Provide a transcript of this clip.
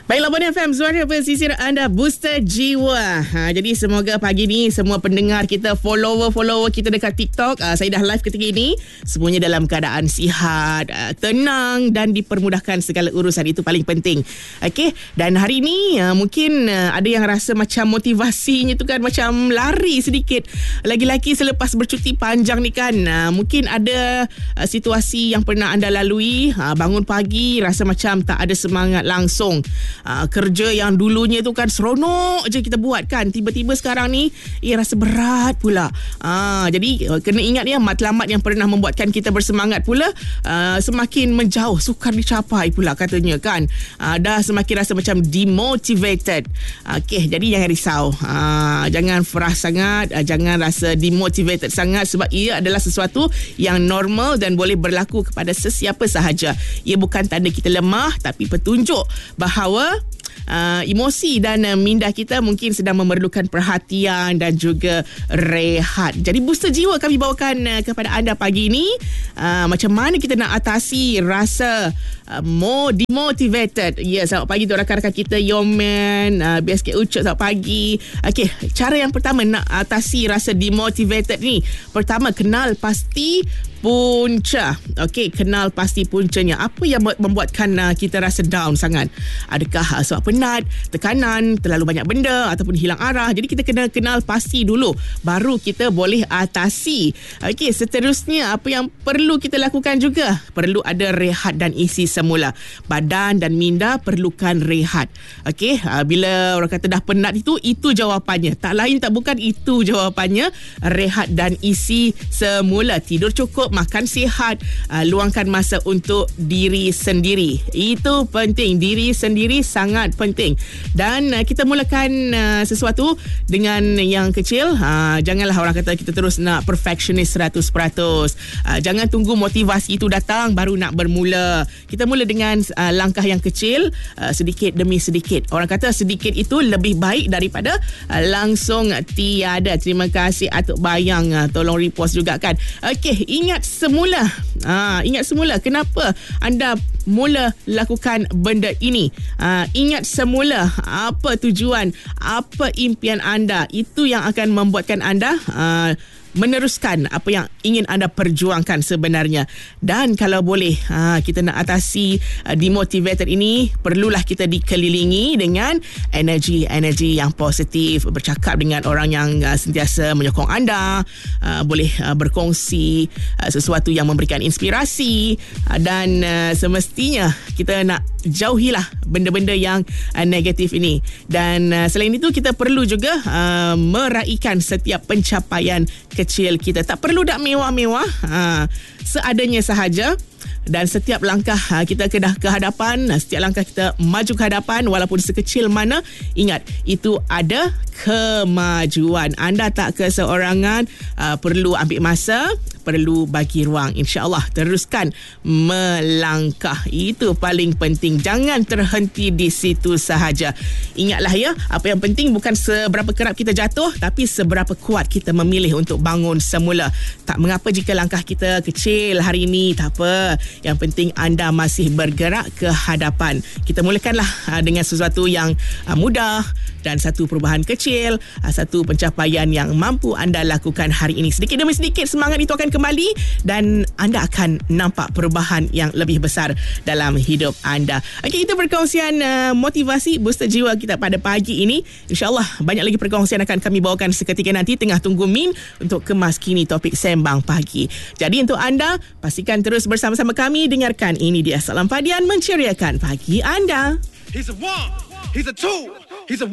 Baiklah, Bon FM, suara pesisir anda, booster jiwa. Jadi semoga pagi ni semua pendengar kita, follower kita dekat TikTok, saya dah live ketika ini, semuanya dalam keadaan sihat, tenang dan dipermudahkan segala urusan. Itu paling penting. Okey, dan hari ni mungkin ada yang rasa macam motivasinya tu kan macam lari sedikit. Lagi-lagi selepas bercuti panjang ni kan, mungkin ada situasi yang pernah anda lalui, bangun pagi rasa macam tak ada semangat langsung. Kerja yang dulunya tu kan seronok je kita buat kan, tiba-tiba sekarang ni rasa berat pula. Jadi kena ingat ya, matlamat yang pernah membuatkan kita bersemangat pula semakin menjauh, sukar dicapai pula katanya kan. Dah semakin rasa macam demotivated. Okey, jadi jangan risau, jangan frah sangat, jangan rasa demotivated sangat, sebab ia adalah sesuatu yang normal dan boleh berlaku kepada sesiapa sahaja. Ia bukan tanda kita lemah, tapi petunjuk bahawa emosi dan minda kita mungkin sedang memerlukan perhatian dan juga rehat. Jadi booster jiwa kami bawakan kepada anda pagi ini, macam mana kita nak atasi rasa more demotivated. Ya, selamat pagi tu rakan-rakan kita, Yoman, BSK Ucok, selamat pagi. Okey, cara yang pertama nak atasi rasa demotivated ni, pertama kenal pasti punca. Okey, kenal pasti puncanya. Apa yang membuatkan kita rasa down sangat? Adakah sebab penat, tekanan, terlalu banyak benda ataupun hilang arah? Jadi kita kena kenal pasti dulu, baru kita boleh atasi. Okey, seterusnya apa yang perlu kita lakukan juga? Perlu ada rehat dan isi semula. Badan dan minda perlukan rehat. Okey, bila orang kata dah penat itu jawapannya. Tak lain tak bukan, itu jawapannya. Rehat dan isi semula. Tidur cukup, makan sihat, luangkan masa untuk diri sendiri. Itu penting, diri sendiri sangat penting. Dan kita mulakan sesuatu dengan yang kecil. Janganlah orang kata kita terus nak perfectionist 100%. Jangan tunggu motivasi itu datang baru nak bermula. Kita mula dengan langkah yang kecil, sedikit demi sedikit. Orang kata sedikit itu lebih baik daripada langsung tiada. Terima kasih Atuk Bayang, tolong repost juga kan. Okey, ingat semula. Ingat semula kenapa anda mula lakukan benda ini. Ingat semula apa tujuan, apa impian anda. Itu yang akan membuatkan anda meneruskan apa yang ingin anda perjuangkan sebenarnya. Dan kalau boleh, kita nak atasi demotivated ini, perlulah kita dikelilingi dengan energi yang positif, bercakap dengan orang yang sentiasa menyokong anda, boleh berkongsi sesuatu yang memberikan inspirasi, dan semestinya kita nak jauhilah benda-benda yang negatif ini. Dan selain itu kita perlu juga meraihkan setiap pencapaian kecil kita. Tak perlu dak mewah-mewah, seadanya sahaja. Dan setiap langkah kita ke hadapan, setiap langkah kita maju ke hadapan, walaupun sekecil mana, ingat itu ada kemajuan. Anda tak keseorangan, perlu ambil masa, perlu bagi ruang. InsyaAllah teruskan melangkah. Itu paling penting. Jangan terhenti di situ sahaja. Ingatlah ya, apa yang penting bukan seberapa kerap kita jatuh, tapi seberapa kuat kita memilih untuk bangun semula. Tak mengapa jika langkah kita kecil hari ini, tak apa. Yang penting anda masih bergerak ke hadapan. Kita mulakanlah dengan sesuatu yang mudah dan satu perubahan kecil, satu pencapaian yang mampu anda lakukan hari ini. Sedikit demi sedikit semangat itu akan kembali dan anda akan nampak perubahan yang lebih besar dalam hidup anda. Okey, itu perkongsian motivasi booster jiwa kita pada pagi ini. InsyaAllah banyak lagi perkongsian akan kami bawakan seketika nanti. Tengah tunggu Min untuk kemas kini topik Sembang Pagi. Jadi untuk anda, pastikan terus bersama-sama kami. Dengarkan, ini dia Salam Padian menceriakan pagi anda. He's a one, he's a two, he's a